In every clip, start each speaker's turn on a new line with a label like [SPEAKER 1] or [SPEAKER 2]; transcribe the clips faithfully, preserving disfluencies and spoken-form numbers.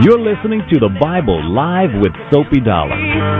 [SPEAKER 1] You're listening to the Bible Live with Soapy Dollar.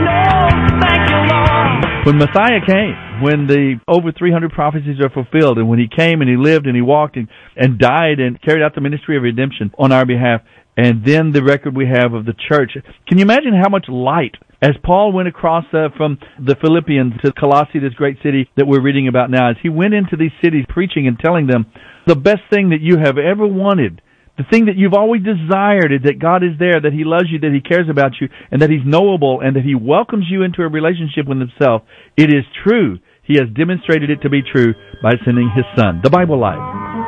[SPEAKER 1] When Messiah came, when the over three hundred prophecies are fulfilled, and when he came and he lived and he walked and, and died and carried out the ministry of redemption on our behalf, and then the record we have of the church. Can you imagine how much light, as Paul went across uh, from the Philippians to Colossae, this great city that we're reading about now, as he went into these cities preaching and telling them the best thing that you have ever wanted, the thing that you've always desired, is that God is there, that he loves you, that he cares about you, and that he's knowable, and that he welcomes you into a relationship with himself. It is true. He has demonstrated it to be true by sending his Son. The Bible Live.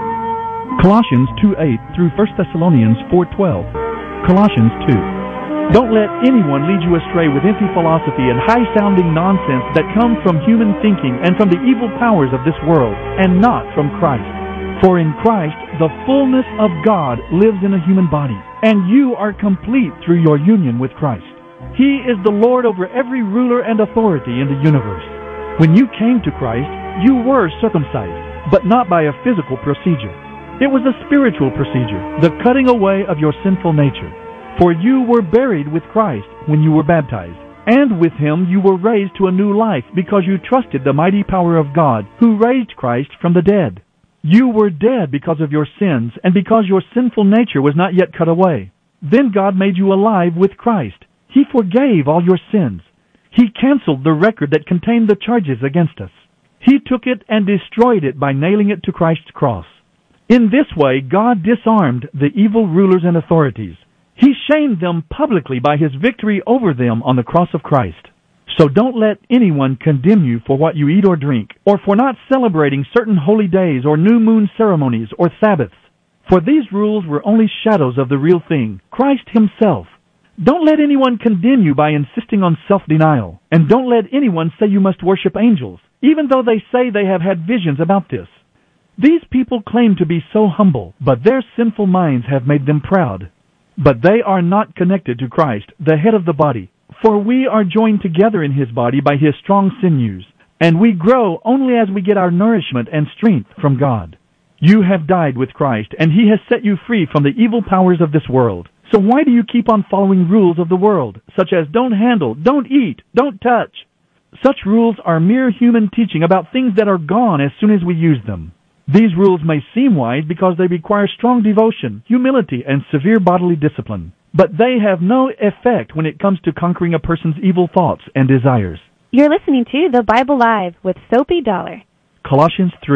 [SPEAKER 1] Colossians two eight through First Thessalonians four twelve. Colossians two. Don't let anyone lead you astray with empty philosophy and high-sounding nonsense that come from human thinking and from the evil powers of this world, and not from Christ. For in Christ, the fullness of God lives in a human body, and you are complete through your union with Christ. He is the Lord over every ruler and authority in the universe. When you came to Christ, you were circumcised, but not by a physical procedure. It was a spiritual procedure, the cutting away of your sinful nature. For you were buried with Christ when you were baptized, and with him you were raised to a new life because you trusted the mighty power of God, who raised Christ from the dead. You were dead because of your sins, and because your sinful nature was not yet cut away. Then God made you alive with Christ. He forgave all your sins. He canceled the record that contained the charges against us. He took it and destroyed it by nailing it to Christ's cross. In this way, God disarmed the evil rulers and authorities. He shamed them publicly by his victory over them on the cross of Christ. So don't let anyone condemn you for what you eat or drink, or for not celebrating certain holy days or new moon ceremonies or Sabbaths. For these rules were only shadows of the real thing, Christ himself. Don't let anyone condemn you by insisting on self-denial, and don't let anyone say you must worship angels, even though they say they have had visions about this. These people claim to be so humble, but their sinful minds have made them proud. But they are not connected to Christ, the head of the body. For we are joined together in his body by his strong sinews, and we grow only as we get our nourishment and strength from God. You have died with Christ, and he has set you free from the evil powers of this world. So why do you keep on following rules of the world, such as don't handle, don't eat, don't touch? Such rules are mere human teaching about things that are gone as soon as we use them. These rules may seem wise because they require strong devotion, humility, and severe bodily discipline. But they have no effect when it comes to conquering a person's evil thoughts and desires.
[SPEAKER 2] You're listening to The Bible Live with Soapy Dollar.
[SPEAKER 1] Colossians three.